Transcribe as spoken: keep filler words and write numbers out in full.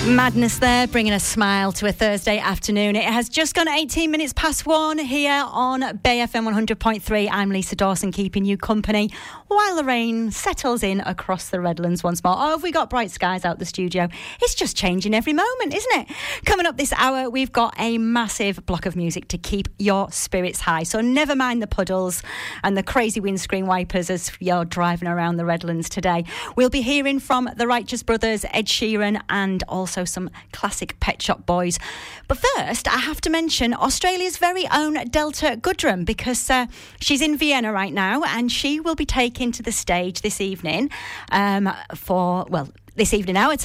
Madness there, bringing a smile to a Thursday afternoon. It has just gone eighteen minutes past one here on Bay F M one hundred point three. I'm Lisa Dawson, keeping you company while the rain settles in across the Redlands once more. Oh, have we got bright skies out the studio? It's just changing every moment, isn't it? Coming up this hour, we've got a massive block of music to keep your spirits high. So never mind the puddles and the crazy windscreen wipers as you're driving around the Redlands today. We'll be hearing from the Righteous Brothers, Ed Sheeran, and also some classic Pet Shop Boys. But first, I have to mention Australia's very own Delta Goodrem, because uh, she's in Vienna right now, and she will be taken to the stage this evening um, for, well, this evening our time.